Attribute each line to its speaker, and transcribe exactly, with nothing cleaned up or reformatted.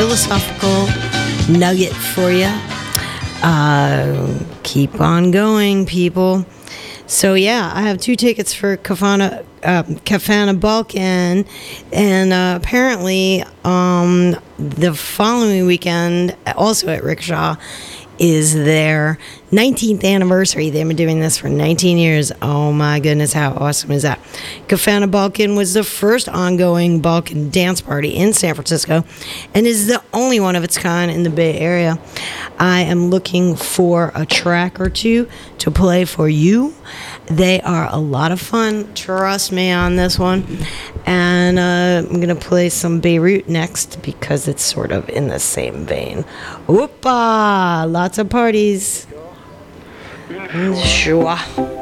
Speaker 1: philosophical nugget for you. Uh, keep on going, people. So yeah, I have two tickets for Kafana, uh, Kafana Balkan, and uh, apparently um, the following weekend, also at Rickshaw, is their nineteenth anniversary. They've been doing this for nineteen years. Oh my goodness, how awesome is that? Kafana Balkan was the first ongoing Balkan dance party in San Francisco and is the only one of its kind in the Bay Area. I am looking for a track or two to play for you. They are a lot of fun, trust me on this one. And uh, I'm going to play some Beirut next because it's sort of in the same vein. Whoopa! Lots of parties. Sure.